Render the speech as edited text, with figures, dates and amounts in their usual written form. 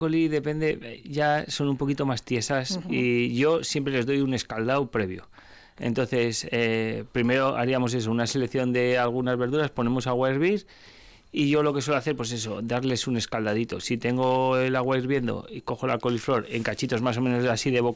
Brócoli depende, ya son un poquito más tiesas y yo siempre les doy un escaldado previo. Entonces, primero haríamos eso, una selección de algunas verduras, ponemos agua a hervir y yo lo que suelo hacer, pues eso, darles un escaldadito. Si tengo el agua hirviendo y cojo la coliflor en cachitos más o menos así de boca